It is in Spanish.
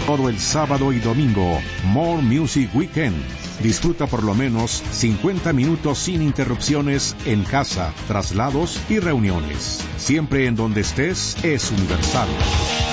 Todo el sábado y domingo, More Music Weekend. Disfruta por lo menos 50 minutos sin interrupciones en casa, traslados y reuniones. Siempre en donde estés es Universal.